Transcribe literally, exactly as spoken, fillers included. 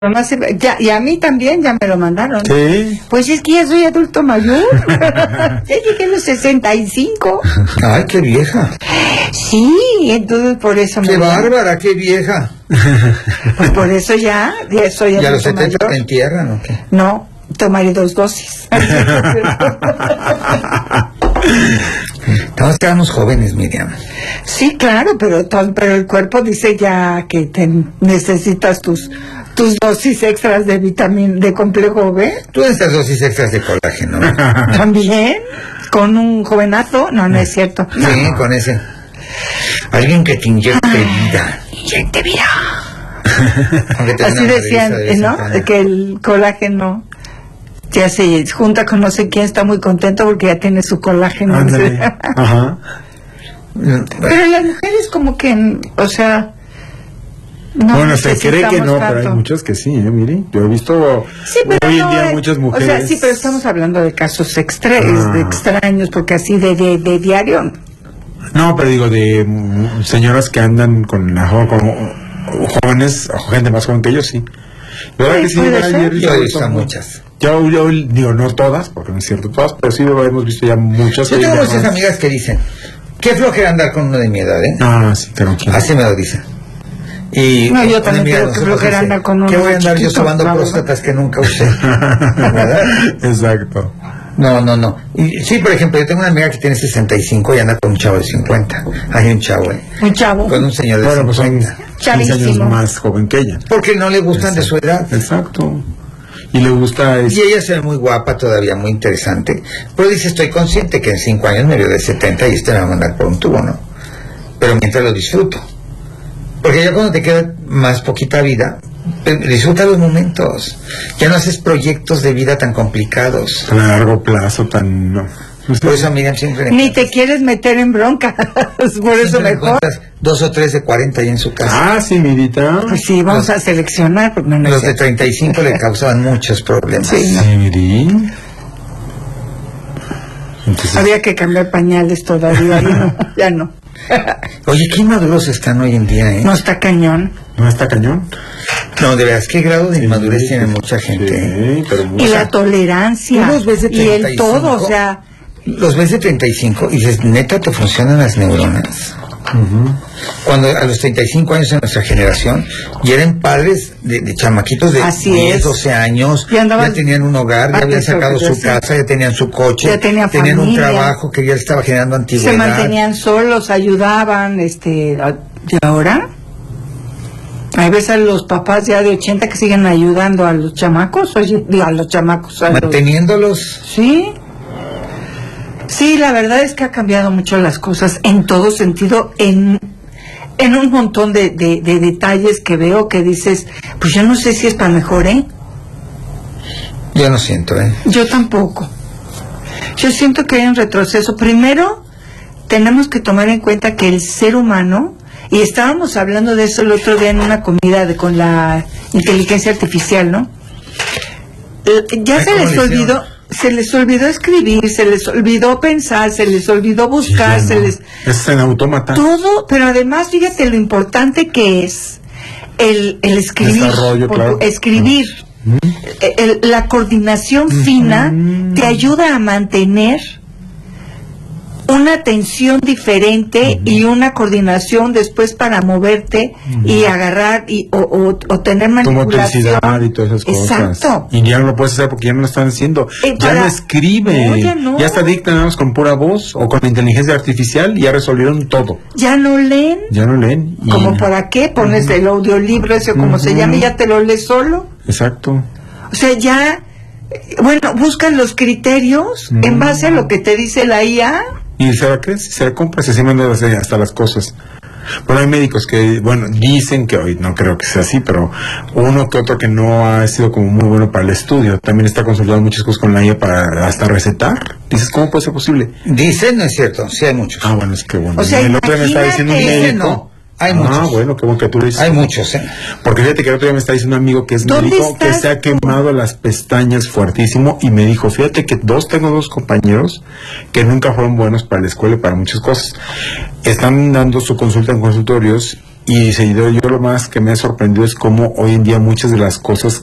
Mamá se- ya, y a mí también ya me lo mandaron. Sí. Pues es que ya soy adulto mayor. Ya llegué a los sesenta y cinco. Ay, qué vieja. Sí, entonces por eso Qué me... bárbara, qué vieja. Pues por eso ya, ya soy ¿Y a los adulto setenta te mayor. entierran o qué? No, tomaré dos dosis. Estamos quedamos jóvenes, Miriam. Sí, claro, pero, to- pero el cuerpo dice ya que te necesitas tus tus dosis extras de vitamina, de complejo B. Tú necesitas dosis extras de colágeno. También, con un jovenazo. No, no es cierto. Sí, con ese. Alguien que te inyecte vida. Inyecte vida. Aunque te dé Así una decían, madriza de vez en ¿no? cuando. Que el colágeno ya se junta con no sé quién, está muy contento porque ya tiene su colágeno. Ándale. Ajá. Pero las mujeres como que, o sea... No bueno, se cree que necesitamos no, pero hay tanto. muchos que sí, ¿eh? Mire, yo he visto Sí, pero hoy en no día es- muchas mujeres. O sea, sí, pero estamos hablando de casos extra, Ah. de extraños, porque así de, de, de diario. No, pero digo, de mm, señoras que andan con la jo- como jóvenes, o gente más joven que ellos, sí. La verdad Sí, que sí, puede ayer ser. Yo he visto a muchas. Yo, yo digo, no todas, porque no es cierto todas, pero sí hemos visto ya muchas. Yo que tengo ya muchas más- amigas que dicen, qué flojera andar con uno de mi edad, ¿eh? Ah, sí, claro. claro. Así me lo dicen. Y No, yo una también amiga de creo que nosotros flojera dice, andar con uno ¿qué voy a andar yo chiquito, sobando la verdad? próstatas que nunca usé? ¿Verdad? Exacto. No, no, no. Y, sí, por ejemplo, yo tengo una amiga que tiene sesenta y cinco y anda con un chavo de cincuenta. Hay un chavo, ¿eh? Un chavo. Con un señor de Bueno, pues son cincuenta. quince años Chavísimo. más joven que ella. Porque no le gustan de su edad. Exacto. Y le gusta es- Y ella se ve muy guapa todavía, muy interesante. Pero dice, estoy consciente que en cinco años me veo de setenta y este me va a mandar por un tubo, ¿no? Pero mientras lo disfruto. Porque ya cuando te queda más poquita vida, eh, disfruta los momentos. Ya no haces proyectos de vida tan complicados. a largo plazo tan... no. Por eso, Miriam, siempre... Ni te quieres meter en bronca. Por eso siempre mejor. encuentras dos o tres de cuarenta ahí en su casa. Ah, sí, Mirita. Pues sí, vamos a seleccionar. Porque no, no es Los de cierto. treinta y cinco le causaban muchos problemas. Sí, no. Sí, Miri. Entonces, Había que cambiar pañales todavía. Y no, ya no. Oye, qué inmaduros están hoy en día, ¿eh? No está cañón. ¿no está cañón? No, de veras, qué grado de Sí, inmadurez tiene sí, mucha gente. ¿eh? Sí, pero Y mucha. la tolerancia. tú los ves de Y el treinta y cinco. todo, o sea. Los ves de treinta y cinco y dices, neta, te funcionan las neuronas. Ujú. Cuando a los treinta y cinco años en nuestra generación ya eran padres de, de chamaquitos de Así diez, es. doce años, Ya andaban- ya tenían un hogar, ya Ah, habían eso, sacado ya su sí. casa, ya tenían su coche, Ya tenían tenían un familia. trabajo que ya estaba generando antigüedad. Se mantenían solos, ayudaban, este, a- ¿y ahora? Hay veces a los papás ya de ochenta que siguen ayudando a los chamacos, oye, digo, a los chamacos, a los- Manteniéndolos. Sí. Sí, la verdad es que ha cambiado mucho las cosas en todo sentido, en, en un montón de, de, de detalles que veo que dices, pues yo no sé si es para mejor, ¿eh? Yo no siento, ¿eh? Yo tampoco. Yo siento que hay un retroceso. Primero, tenemos que tomar en cuenta que el ser humano, y estábamos hablando de eso el otro día en una comida de, con la inteligencia artificial, ¿no? Eh, Ya Ay, se ¿cómo les le hicieron? olvidó, se les olvidó escribir, se les olvidó pensar, se les olvidó buscar, Ya se no. les... Es en autómata. Todo, pero además fíjate lo importante que es el, el escribir, Desarrollo, por- claro. escribir. El- el- la coordinación fina te ayuda a mantener una atención diferente y una coordinación después para moverte y agarrar y o, o, o tener Tu manipulación. motricidad y todas esas cosas. Exacto. Y ya no lo puedes hacer porque ya no lo están haciendo. Eh, ya para- no escribe. No, ya no. Ya está dicta nada más con pura voz o con inteligencia artificial y ya resolvieron todo. Ya no leen. Ya no leen. y- ¿Como para qué? Pones el audiolibro ese o como se Ujú. llame, ya te lo lees solo. Exacto. O sea, ya, eh, bueno, buscan los criterios en base a lo que te dice la I A. Y se la crees, se la compras, así mandan hasta las cosas. Bueno, hay médicos que, bueno, dicen que hoy no creo que sea así, pero uno que otro que no ha sido como muy bueno para el estudio, también está consultando muchas cosas con la I A para hasta recetar. Dices, ¿cómo puede ser posible? Dicen, no es cierto, sí hay muchos. Ah, bueno, es que bueno. O sea, el otro día me está diciendo un imagínate. médico. No, hay ah, muchos. bueno, qué bueno que tú lo dices. Hay muchos, ¿eh? Porque fíjate que el otro día me está diciendo un amigo que es ¿Dónde médico que estás se ha tú? quemado las pestañas fuertísimo y me dijo, fíjate que dos tengo dos compañeros que nunca fueron buenos para la escuela y para muchas cosas. Están dando su consulta en consultorios Y dice, yo, yo lo más que me ha sorprendido es cómo hoy en día muchas de las cosas